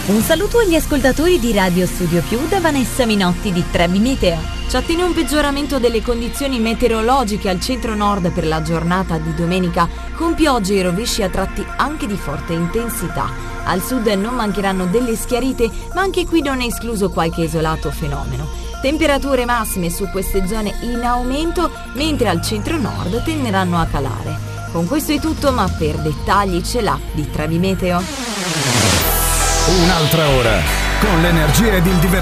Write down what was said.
Un saluto agli ascoltatori di Radio Studio Più da Vanessa Minotti di Trebi Meteo. Ci attiene un peggioramento delle condizioni meteorologiche al centro-nord per la giornata di domenica, con piogge e rovesci a tratti anche di forte intensità. Al sud non mancheranno delle schiarite, ma anche qui non è escluso qualche isolato fenomeno. Temperature massime su queste zone in aumento, mentre al centro-nord tenderanno a calare. Con questo è tutto, ma per dettagli c'è l'app di Trebi Meteo. Un'altra ora con l'energia ed il divertimento